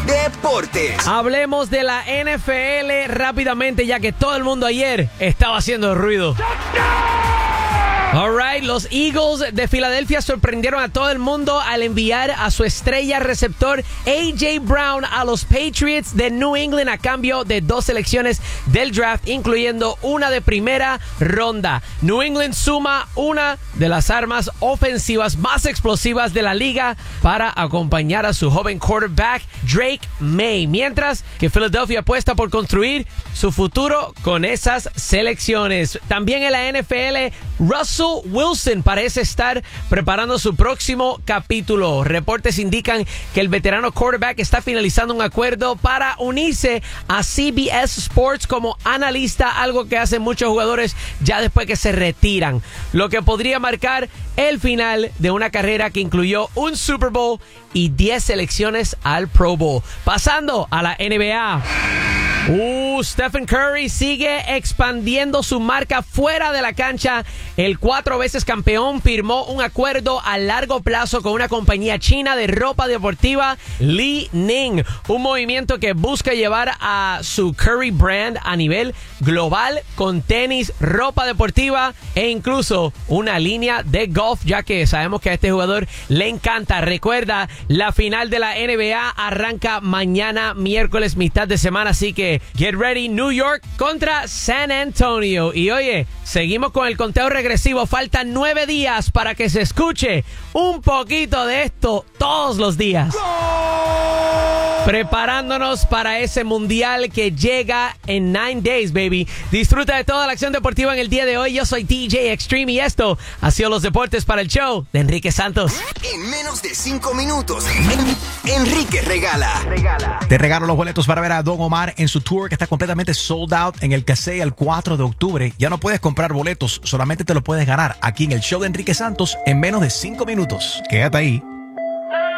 Deportes. Hablemos de la NFL rápidamente, ya que todo el mundo ayer estaba haciendo ruido. Alright, los Eagles de Filadelfia sorprendieron a todo el mundo al enviar a su estrella receptor A.J. Brown a los Patriots de New England a cambio de 2 selecciones del draft, incluyendo una de primera ronda. New England suma una de las armas ofensivas más explosivas de la liga para acompañar a su joven quarterback Drake May, mientras que Philadelphia apuesta por construir su futuro con esas selecciones. También en la NFL, Russell Wilson parece estar preparando su próximo capítulo. Reportes indican que el veterano quarterback está finalizando un acuerdo para unirse a CBS Sports como analista, algo que hacen muchos jugadores ya después que se retiran, lo que podría marcar el final de una carrera que incluyó un Super Bowl y 10 selecciones al Pro Bowl. Pasando a la NBA. Stephen Curry sigue expandiendo su marca fuera de la cancha. El 4 veces campeón firmó un acuerdo a largo plazo con una compañía china de ropa deportiva, Li Ning, un movimiento que busca llevar a su Curry brand a nivel global con tenis, ropa deportiva e incluso una línea de golf, ya que sabemos que a este jugador le encanta. Recuerda, la final de la NBA arranca mañana miércoles, mitad de semana, así que get ready. New York contra San Antonio. Y oye, seguimos con el conteo regresivo. Faltan 9 días para que se escuche un poquito de esto todos los días. Preparándonos para ese mundial que llega en 9 days, baby. Disfruta de toda la acción deportiva en el día de hoy. Yo soy DJ Extreme y esto ha sido los deportes para el show de Enrique Santos. En menos de 5 minutos, Enrique regala. Te regalo los boletos para ver a Don Omar en su tour que está completamente sold out en el Casey el 4 de octubre. Ya no puedes comprar boletos, solamente te los puedes ganar aquí en el show de Enrique Santos en menos de 5 minutos. Quédate ahí.